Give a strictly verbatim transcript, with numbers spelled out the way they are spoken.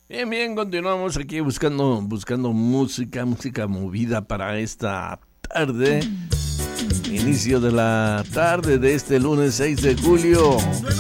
Bien, bien, continuamos aquí buscando, buscando música, música movida para esta tarde. Inicio de la tarde de este lunes seis de julio.